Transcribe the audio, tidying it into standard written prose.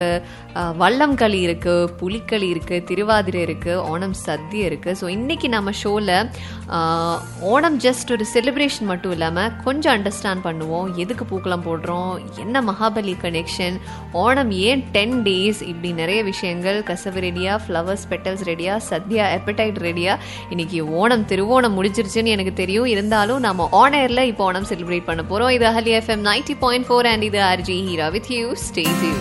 வல்லம் களி இருக்கு, புலிக்களி இருக்கு, திருவாதிரை இருக்கு, ஓணம் சദ്യ இருக்கு. ஸோ இன்னைக்கு நம்ம ஷோவில் ஓணம் ஜஸ்ட் ஒரு செலிப்ரேஷன் மட்டும் இல்லாமல் கொஞ்சம் அண்டர்ஸ்டாண்ட் பண்ணுவோம். எதுக்கு பூக்கெல்லாம் போடுறோம், என்ன மகாபலி கனெக்ஷன், ஓணம் ஏன் 10 days, இப்படி நிறைய விஷயங்கள். கசவு ரெடியா, ஃப்ளவர்ஸ் பெட்டல்ஸ் ரெடியா, சத்யா appetite ரெடியா. இன்னைக்கு ஓணம் திருவோணம் முடிஞ்சிருச்சுன்னு எனக்கு தெரியும். இருந்தாலும் நம்ம ஆன் ஏர்ல இப்போ ஓணம் செலிப்ரேட் பண்ண போறோம். இது அஹலி FM 90.4 அண்ட் இது RJ Heera with you. Stay tuned.